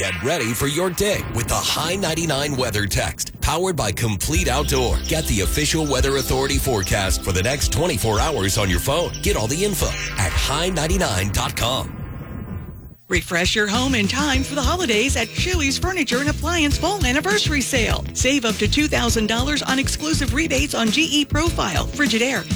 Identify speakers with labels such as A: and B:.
A: Get ready for your day with the High 99 Weather Text, powered by Complete Outdoor. Get the official Weather Authority forecast for the next 24 hours on your phone. Get all the info at high99.com.
B: Refresh your home in time for the holidays at Chili's Furniture and Appliance Fall Anniversary Sale. Save up to $2,000 on exclusive rebates on GE Profile, Frigidaire,